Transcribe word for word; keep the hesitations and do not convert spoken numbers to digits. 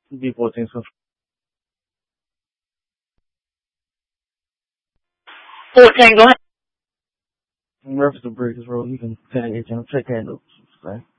B fourteen, so fourteen, go ahead. in reference to Bridges Road, you can tag it and check handles.